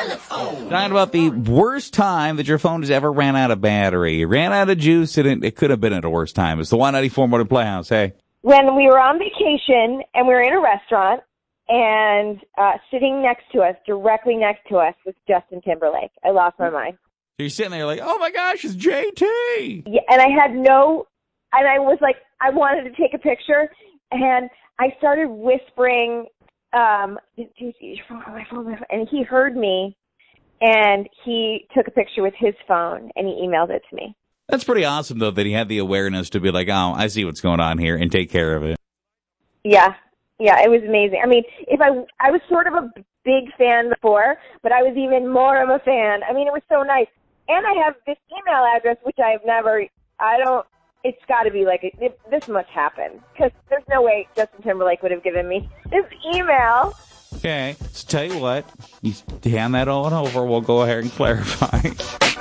Talking about the worst time that your phone has ever ran out of battery. Ran out of juice, and it could have been at a worse time. It's the 194 Morning Playhouse. Hey. When we were on vacation and we were in a restaurant, and sitting next to us, directly next to us, was Justin Timberlake. I lost my mind. So you're sitting there like, oh my gosh, it's JT. Yeah, and I was like, I wanted to take a picture, and I started whispering, my phone, and he heard me, and he took a picture with his phone, and he emailed it to me. That's pretty awesome, though, that he had the awareness to be like, oh, I see what's going on here, and take care of it. Yeah, it was amazing. I mean, I was sort of a big fan before, but I was even more of a fan. I mean, it was so nice. And I have this email address, which it's got to be like, this must happen, because there's no way Justin Timberlake would have given me his email. Okay, so tell you what, you hand that on over, we'll go ahead and clarify.